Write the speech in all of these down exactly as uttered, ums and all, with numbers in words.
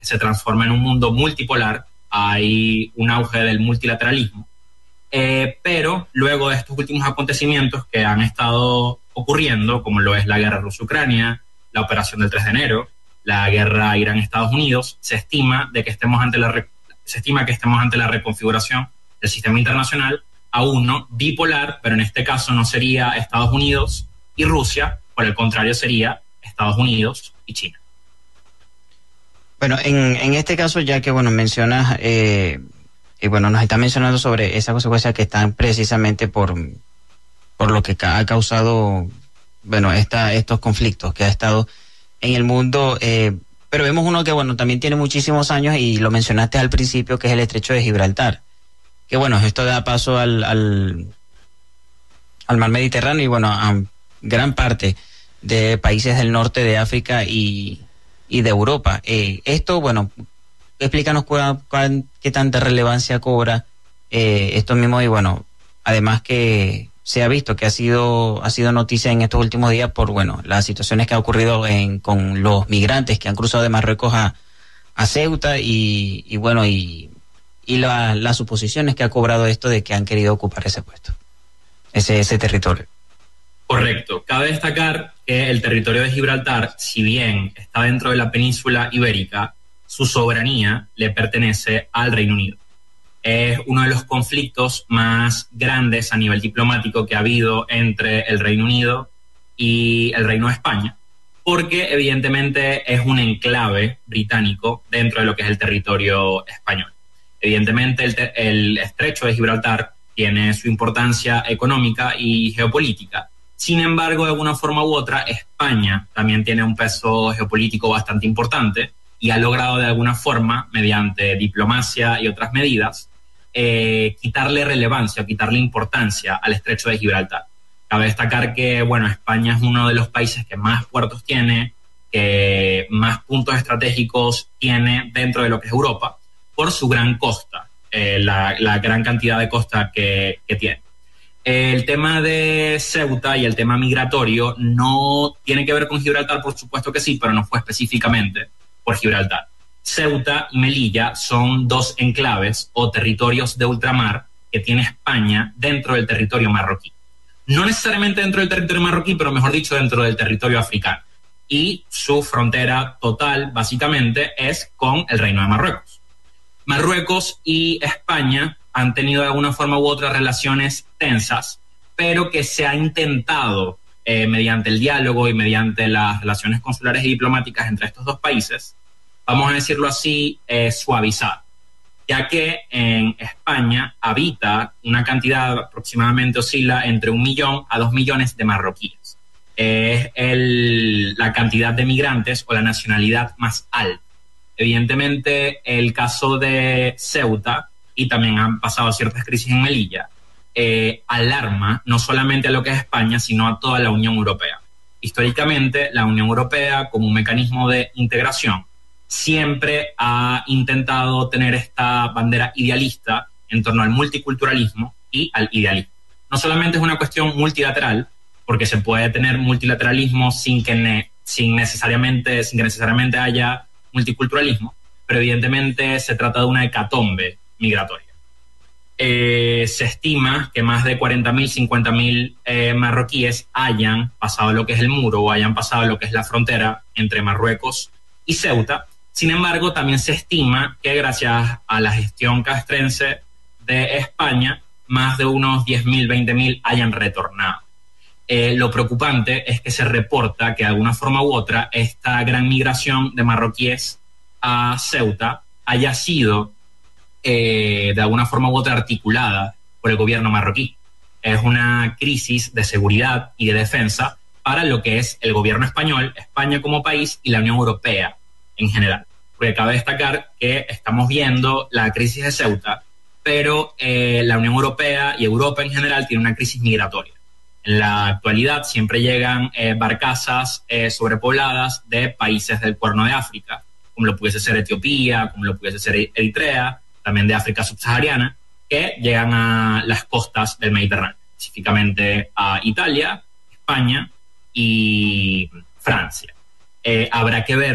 que se transforma en un mundo multipolar, hay un auge del multilateralismo, eh, pero luego de estos últimos acontecimientos que han estado ocurriendo, como lo es la guerra Rusia-Ucrania, la operación del tres de enero, la guerra Irán-Estados Unidos, se estima de que estemos ante la se estima que estemos ante la reconfiguración del sistema internacional a uno bipolar, pero en este caso no sería Estados Unidos y Rusia, por el contrario sería Estados Unidos y China. Bueno, en, en este caso, ya que bueno mencionas, eh, y bueno, nos está mencionando sobre esas consecuencias que están precisamente por, por lo que ha causado, bueno, esta, estos conflictos que ha estado en el mundo, eh, pero vemos uno que bueno también tiene muchísimos años y lo mencionaste al principio, que es el Estrecho de Gibraltar, que bueno, esto da paso al, al, al mar Mediterráneo y bueno, a gran parte de países del norte de África y, y de Europa. Eh, esto, bueno, explícanos cuál, cuál, qué tanta relevancia cobra eh, esto mismo y bueno, además que se ha visto que ha sido ha sido noticia en estos últimos días por bueno las situaciones que ha ocurrido en, con los migrantes que han cruzado de Marruecos a, a Ceuta y, y bueno y, y la, las suposiciones que ha cobrado esto de que han querido ocupar ese puesto, ese, ese territorio. Correcto. Cabe destacar que el territorio de Gibraltar, si bien está dentro de la península ibérica, su soberanía le pertenece al Reino Unido. Es uno de los conflictos más grandes a nivel diplomático que ha habido entre el Reino Unido y el Reino de España, porque evidentemente es un enclave británico dentro de lo que es el territorio español. Evidentemente el, te- el Estrecho de Gibraltar tiene su importancia económica y geopolítica. Sin embargo, de alguna forma u otra, España también tiene un peso geopolítico bastante importante y ha logrado de alguna forma, mediante diplomacia y otras medidas, eh, quitarle relevancia, quitarle importancia al Estrecho de Gibraltar. Cabe destacar que, bueno, España es uno de los países que más puertos tiene, que más puntos estratégicos tiene dentro de lo que es Europa, por su gran costa, eh, la, la gran cantidad de costa que, que tiene. El tema de Ceuta y el tema migratorio no tiene que ver con Gibraltar, por supuesto que sí, pero no fue específicamente por Gibraltar. Ceuta y Melilla son dos enclaves o territorios de ultramar que tiene España dentro del territorio marroquí. No necesariamente dentro del territorio marroquí, pero mejor dicho dentro del territorio africano. Y su frontera total, básicamente, es con el Reino de Marruecos. Marruecos y España han tenido de alguna forma u otra relaciones tensas, pero que se ha intentado, eh, mediante el diálogo y mediante las relaciones consulares y diplomáticas entre estos dos países, vamos a decirlo así, eh, suavizar, ya que en España habita una cantidad aproximadamente oscila entre un millón a dos millones de marroquíes. Es el, la cantidad de migrantes o la nacionalidad más alta. Evidentemente, el caso de Ceuta, y también han pasado ciertas crisis en Melilla, eh, alarma no solamente a lo que es España, sino a toda la Unión Europea. Históricamente, la Unión Europea, como un mecanismo de integración, siempre ha intentado tener esta bandera idealista en torno al multiculturalismo y al idealismo. No solamente es una cuestión multilateral, porque se puede tener multilateralismo sin que, ne- sin necesariamente, sin que necesariamente haya multiculturalismo, pero evidentemente se trata de una hecatombe migratoria. Eh, se estima que más de cuarenta mil, cincuenta mil eh, marroquíes hayan pasado lo que es el muro o hayan pasado lo que es la frontera entre Marruecos y Ceuta. Sin embargo, también se estima que gracias a la gestión castrense de España, más de unos diez mil, veinte mil hayan retornado. Eh, lo preocupante es que se reporta que de alguna forma u otra esta gran migración de marroquíes a Ceuta haya sido eh, de alguna forma u otra articulada por el gobierno marroquí. Es una crisis de seguridad y de defensa para lo que es el gobierno español, España como país y la Unión Europea en general. Porque cabe destacar que estamos viendo la crisis de Ceuta, pero eh, la Unión Europea y Europa en general tiene una crisis migratoria. En la actualidad siempre llegan eh, barcazas eh, sobrepobladas de países del Cuerno de África, como lo pudiese ser Etiopía, como lo pudiese ser Eritrea, también de África subsahariana, que llegan a las costas del Mediterráneo, específicamente a Italia, España y Francia. Eh, habrá que ver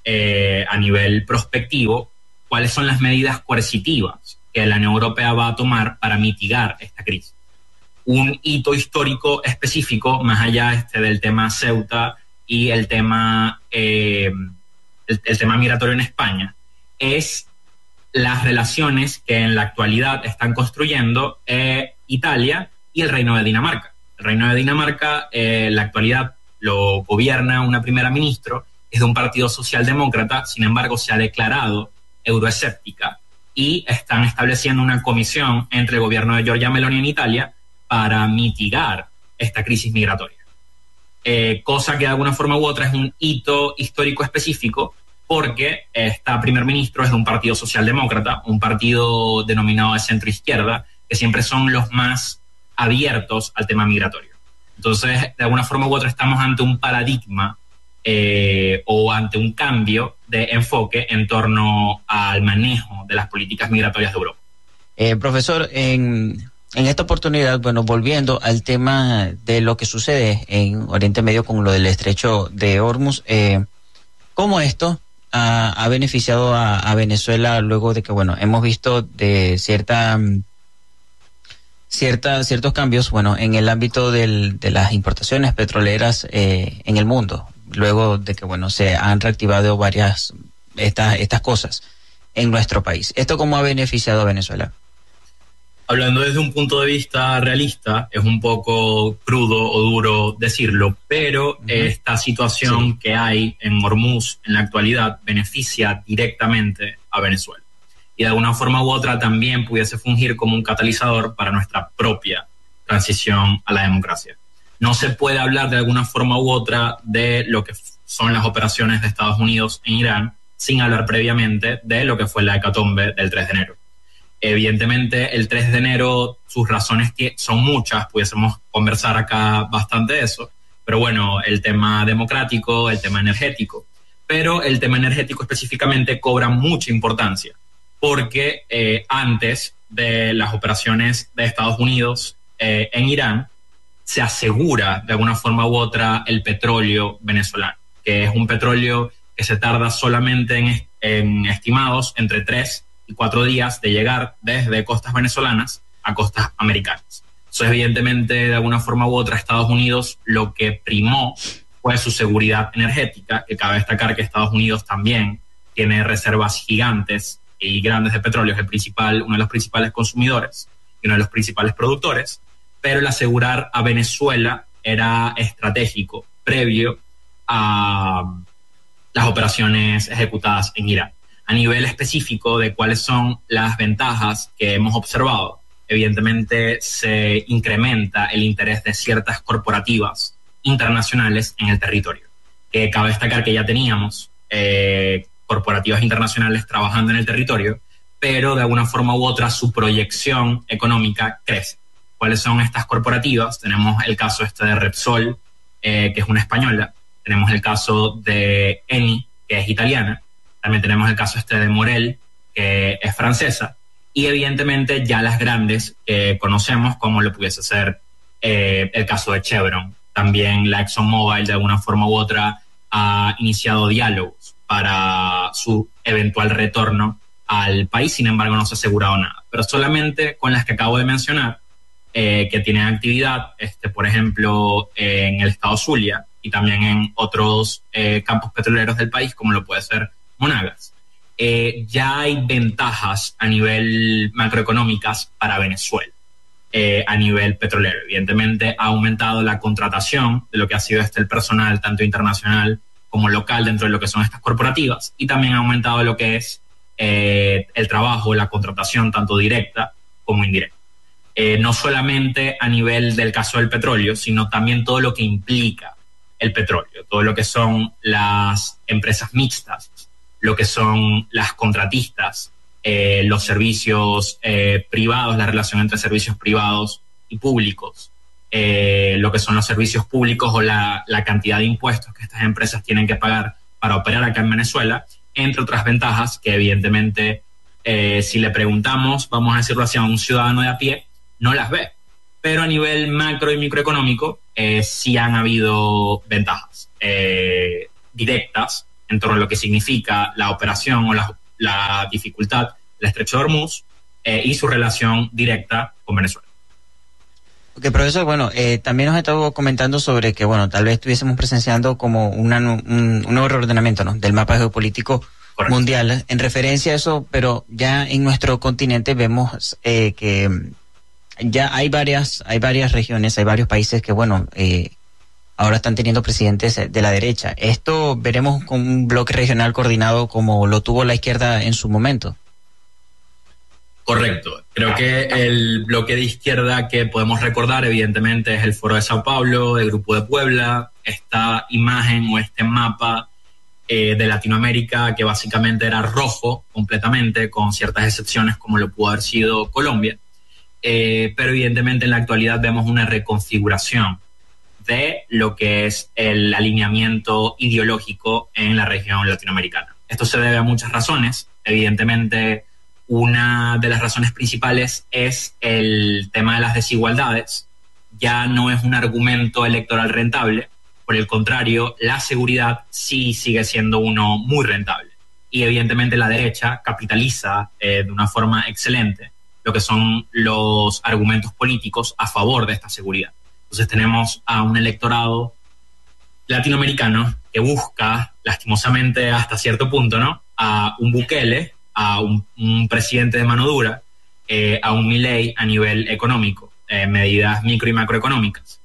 eh, a nivel prospectivo, cuáles son las medidas coercitivas que la Unión Europea va a tomar para mitigar esta crisis. Un hito histórico específico, más allá este del tema Ceuta y el tema, eh, el, el tema migratorio en España, es las relaciones que en la actualidad están construyendo eh, Italia y el Reino de Dinamarca. El Reino de Dinamarca eh, en la actualidad lo gobierna una primera ministra, es de un partido socialdemócrata, sin embargo se ha declarado euroescéptica y están estableciendo una comisión entre el gobierno de Giorgia Meloni en Italia para mitigar esta crisis migratoria. Eh, cosa que de alguna forma u otra es un hito histórico específico porque esta primer ministro es de un partido socialdemócrata, un partido denominado de centro-izquierda, que siempre son los más abiertos al tema migratorio. Entonces, de alguna forma u otra estamos ante un paradigma eh, o ante un cambio de enfoque en torno al manejo de las políticas migratorias de Europa. Eh, profesor, en, en esta oportunidad, bueno, volviendo al tema de lo que sucede en Oriente Medio con lo del estrecho de Hormuz, eh, ¿cómo esto ha, ha beneficiado a, a Venezuela luego de que, bueno, hemos visto de cierta... Cierta, ciertos cambios, bueno, en el ámbito del, de las importaciones petroleras eh, en el mundo, luego de que, bueno, se han reactivado varias estas estas cosas en nuestro país? ¿Esto cómo ha beneficiado a Venezuela? Hablando desde un punto de vista realista, es un poco crudo o duro decirlo, pero uh-huh. esta situación sí. que hay en Hormuz en la actualidad beneficia directamente a Venezuela. Y de alguna forma u otra también pudiese fungir como un catalizador para nuestra propia transición a la democracia. No se puede hablar de alguna forma u otra de lo que son las operaciones de Estados Unidos en Irán sin hablar previamente de lo que fue la hecatombe del tres de enero. Evidentemente, el tres de enero, sus razones son muchas, pudiésemos conversar acá bastante de eso, pero bueno, el tema democrático, el tema energético, pero el tema energético específicamente cobra mucha importancia. Porque eh, antes de las operaciones de Estados Unidos eh, en Irán, se asegura de alguna forma u otra el petróleo venezolano, que es un petróleo que se tarda solamente en, en estimados entre tres y cuatro días de llegar desde costas venezolanas a costas americanas. Eso evidentemente de alguna forma u otra Estados Unidos lo que primó fue su seguridad energética, que cabe destacar que Estados Unidos también tiene reservas gigantes y grandes de petróleo, es el principal, uno de los principales consumidores y uno de los principales productores, pero el asegurar a Venezuela era estratégico previo a las operaciones ejecutadas en Irán. A nivel específico de cuáles son las ventajas que hemos observado, evidentemente se incrementa el interés de ciertas corporativas internacionales en el territorio, que cabe destacar que ya teníamos eh, corporativas internacionales trabajando en el territorio, pero de alguna forma u otra su proyección económica crece. ¿Cuáles son estas corporativas? Tenemos el caso este de Repsol, eh, que es una española, tenemos el caso de Eni, que es italiana, también tenemos el caso este de Morel, que es francesa, y evidentemente ya las grandes que eh, conocemos, como lo pudiese ser eh, el caso de Chevron. También la ExxonMobil de alguna forma u otra ha iniciado diálogos para su eventual retorno al país, sin embargo no se ha asegurado nada. Pero solamente con las que acabo de mencionar, eh, que tienen actividad, este, por ejemplo, eh, en el estado Zulia y también en otros eh, campos petroleros del país, como lo puede ser Monagas, eh, ya hay ventajas a nivel macroeconómicas para Venezuela, eh, a nivel petrolero. Evidentemente ha aumentado la contratación de lo que ha sido este el personal, tanto internacional como local, dentro de lo que son estas corporativas, y también ha aumentado lo que es eh, el trabajo, la contratación, tanto directa como indirecta. Eh, no solamente a nivel del caso del petróleo, sino también todo lo que implica el petróleo, todo lo que son las empresas mixtas, lo que son las contratistas, eh, los servicios eh, privados, la relación entre servicios privados y públicos, eh, lo que son los servicios públicos o la, la cantidad de impuestos que estas empresas tienen que pagar para operar acá en Venezuela, entre otras ventajas que evidentemente eh, si le preguntamos, vamos a decirlo así, a un ciudadano de a pie, no las ve. Pero a nivel macro y microeconómico eh, sí han habido ventajas eh, directas en torno a lo que significa la operación o la, la dificultad del Estrecho de Hormuz eh, y su relación directa con Venezuela. Ok, profesor, bueno, eh, también nos estaba comentando sobre que, bueno, tal vez estuviésemos presenciando como una, un, un nuevo reordenamiento, ¿no?, del mapa geopolítico Correcto. mundial en referencia a eso, pero ya en nuestro continente vemos eh, que ya hay varias, hay varias regiones, hay varios países que, bueno, eh, ahora están teniendo presidentes de la derecha. ¿Esto veremos con un bloque regional coordinado como lo tuvo la izquierda en su momento? Correcto. Creo que el bloque de izquierda que podemos recordar, evidentemente, es el Foro de Sao Paulo, el Grupo de Puebla, esta imagen o este mapa eh, de Latinoamérica que básicamente era rojo completamente, con ciertas excepciones como lo pudo haber sido Colombia. Eh, pero evidentemente en la actualidad vemos una reconfiguración de lo que es el alineamiento ideológico en la región latinoamericana. Esto se debe a muchas razones. Evidentemente, una de las razones principales es el tema de las desigualdades. Ya no es un argumento electoral rentable, por el contrario, la seguridad sí sigue siendo uno muy rentable. Y evidentemente la derecha capitaliza eh, de una forma excelente lo que son los argumentos políticos a favor de esta seguridad. Entonces tenemos a un electorado latinoamericano que busca, lastimosamente hasta cierto punto, ¿no?, a un Bukele, a un, un presidente de mano dura, eh, a un Milei a nivel económico, eh, medidas micro y macroeconómicas.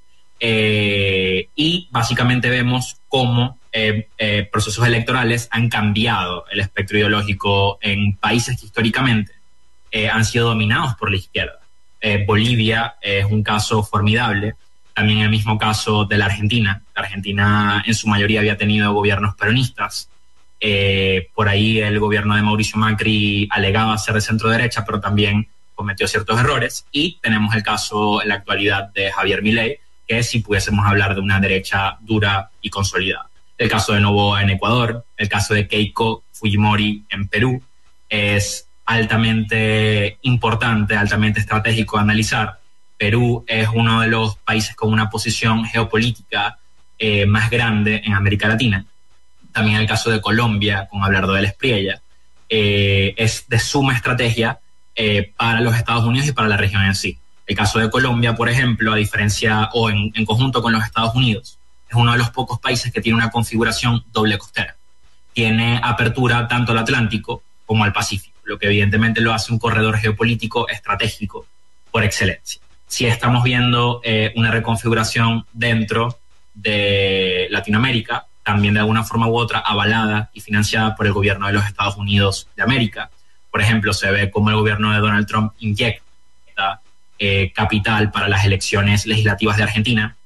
Eh, y básicamente vemos cómo eh, eh, procesos electorales han cambiado el espectro ideológico en países que históricamente eh, han sido dominados por la izquierda. Eh, Bolivia es un caso formidable, también el mismo caso de la Argentina. La Argentina en su mayoría había tenido gobiernos peronistas. Eh, por ahí el gobierno de Mauricio Macri alegaba ser de centro derecha, pero también cometió ciertos errores. Y tenemos el caso en la actualidad de Javier Milei, que si pudiésemos hablar de una derecha dura y consolidada. El caso de Noboa en Ecuador, el caso de Keiko Fujimori en Perú, es altamente importante, altamente estratégico analizar. Perú es uno de los países con una posición geopolítica eh, más grande en América Latina. También el caso de Colombia, con Abelardo del Espriella, eh, es de suma estrategia eh, para los Estados Unidos y para la región en sí. El caso de Colombia, por ejemplo, a diferencia o en, en conjunto con los Estados Unidos, es uno de los pocos países que tiene una configuración doble costera. Tiene apertura tanto al Atlántico como al Pacífico, lo que evidentemente lo hace un corredor geopolítico estratégico por excelencia. Si estamos viendo eh, una reconfiguración dentro de Latinoamérica, también de alguna forma u otra avalada y financiada por el gobierno de los Estados Unidos de América. Por ejemplo, se ve cómo el gobierno de Donald Trump inyecta eh, capital para las elecciones legislativas de Argentina.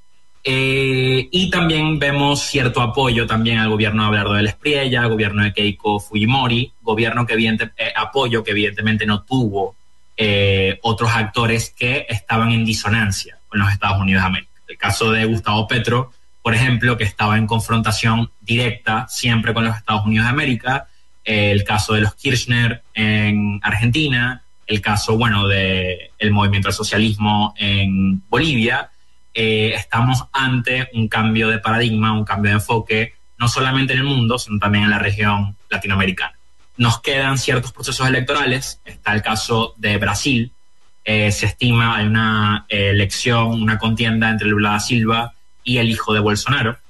Eh, y también vemos cierto apoyo también al gobierno de Abelardo del Espriella, al gobierno de Keiko Fujimori, gobierno que evidente, eh, apoyo que evidentemente no tuvo eh, otros actores que estaban en disonancia con los Estados Unidos de América. El caso de Gustavo Petro, por ejemplo, que estaba en confrontación directa siempre con los Estados Unidos de América, eh, el caso de los Kirchner en Argentina, el caso, bueno, de el movimiento al socialismo en Bolivia. Eh, estamos ante un cambio de paradigma, un cambio de enfoque, no solamente en el mundo, sino también en la región latinoamericana. Nos quedan ciertos procesos electorales, está el caso de Brasil, eh, se estima hay una eh, elección, una contienda entre Lula da Silva y el hijo de Bolsonaro,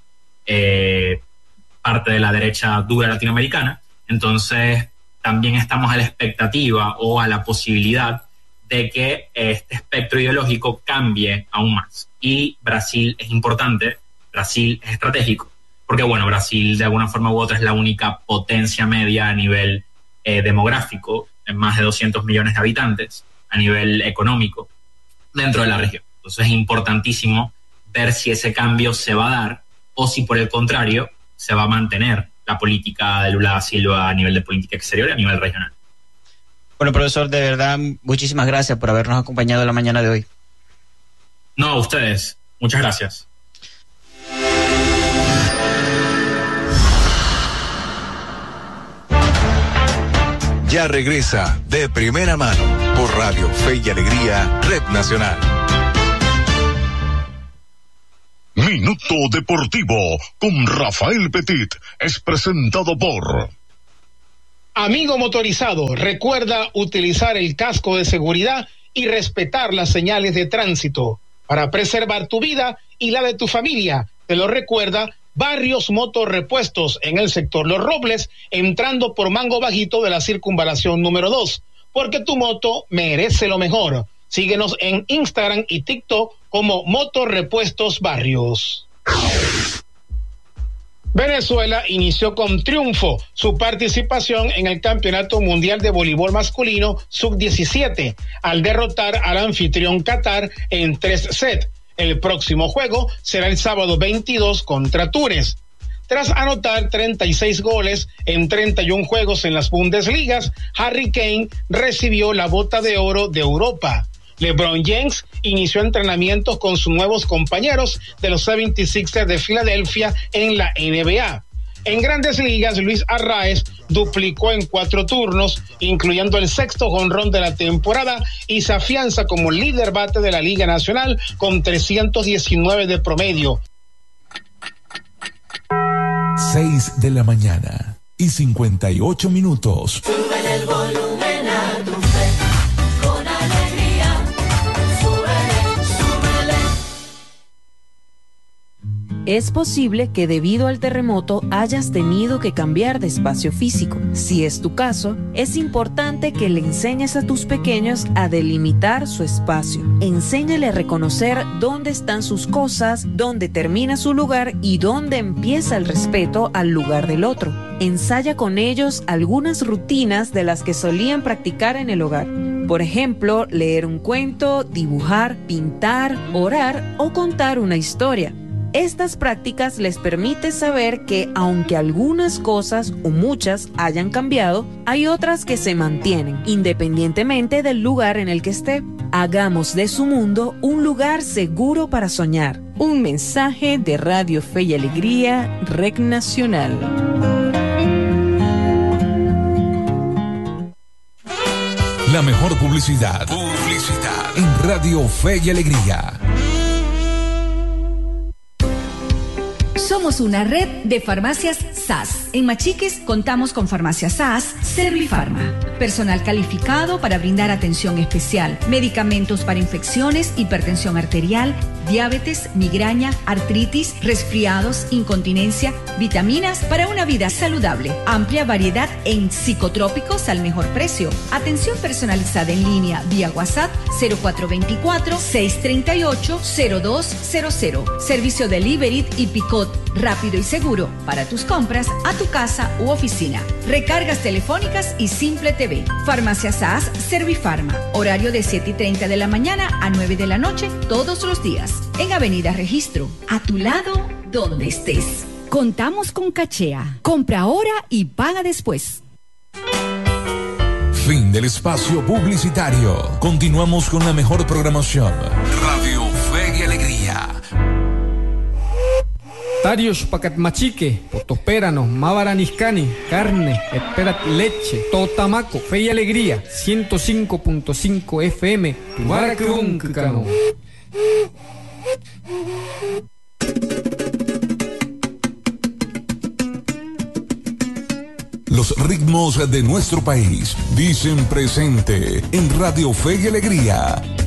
eh, parte de la derecha dura latinoamericana. Entonces también estamos a la expectativa o a la posibilidad de que este espectro ideológico cambie aún más. Y Brasil es importante, Brasil es estratégico, porque bueno, Brasil de alguna forma u otra es la única potencia media a nivel eh, demográfico, en más de doscientos millones de habitantes, a nivel económico, dentro de la región. Entonces es importantísimo ver si ese cambio se va a dar o si por el contrario se va a mantener la política de Lula da Silva a nivel de política exterior y a nivel regional. Bueno, profesor, de verdad, muchísimas gracias por habernos acompañado la mañana de hoy. No, a ustedes. Muchas gracias. Ya regresa De Primera Mano por Radio Fe y Alegría, Red Nacional. Minuto Deportivo con Rafael Petit es presentado por... Amigo motorizado, recuerda utilizar el casco de seguridad y respetar las señales de tránsito para preservar tu vida y la de tu familia. Te lo recuerda Barrios Motorrepuestos en el sector Los Robles, entrando por Mango Bajito de la circunvalación número dos, porque tu moto merece lo mejor. Síguenos en Instagram y TikTok como Motorrepuestos Barrios. Venezuela inició con triunfo su participación en el Campeonato Mundial de Voleibol Masculino sub diecisiete al derrotar al anfitrión Qatar en tres sets. El próximo juego será el sábado veintidós contra Túnez. Tras anotar treinta y seis goles en treinta y uno juegos en las Bundesligas, Harry Kane recibió la Bota de Oro de Europa. LeBron James inició entrenamientos con sus nuevos compañeros de los setenta y seis ers de Filadelfia en la N B A. En Grandes Ligas, Luis Arraez duplicó en cuatro turnos, incluyendo el sexto jonrón de la temporada, y se afianza como líder bate de la Liga Nacional con trescientos diecinueve de promedio. seis de la mañana y cincuenta y ocho minutos. Sube el volumen a tu fe, con alegría, súbele, súbele. Es posible que debido al terremoto hayas tenido que cambiar de espacio físico. Si es tu caso, es importante que le enseñes a tus pequeños a delimitar su espacio. Enséñale a reconocer dónde están sus cosas, dónde termina su lugar y dónde empieza el respeto al lugar del otro. Ensaya con ellos algunas rutinas de las que solían practicar en el hogar. Por ejemplo, leer un cuento, dibujar, pintar, orar o contar una historia. Estas prácticas les permiten saber que aunque algunas cosas o muchas hayan cambiado, hay otras que se mantienen, independientemente del lugar en el que esté. Hagamos de su mundo un lugar seguro para soñar. Un mensaje de Radio Fe y Alegría, R E C Nacional. La mejor publicidad. Publicidad. En Radio Fe y Alegría. Somos una red de farmacias S A S. En Machiques contamos con Farmacias S A S, Servifarma. Personal calificado para brindar atención especial. Medicamentos para infecciones, hipertensión arterial, diabetes, migraña, artritis, resfriados, incontinencia, vitaminas para una vida saludable. Amplia variedad en psicotrópicos al mejor precio. Atención personalizada en línea vía WhatsApp cero cuatro dos cuatro, seis tres ocho, cero dos cero cero. Servicio delivery y picot rápido y seguro para tus compras a tu casa u oficina. Recargas telefónicas y Simple T V. Farmacia S A S Servifarma. Horario de siete y treinta de la mañana a nueve de la noche todos los días. En Avenida Registro. A tu lado, donde estés. Contamos con Cachea. Compra ahora y paga después. Fin del espacio publicitario. Continuamos con la mejor programación. Radio Fe y Alegría. Tarios pacat machique, potopéranos, mavaraniscani, carne, esperat leche, totamaco, fe y alegría, ciento cinco punto cinco F M, Tubaracruncano. Los ritmos de nuestro país dicen presente en Radio Fe y Alegría.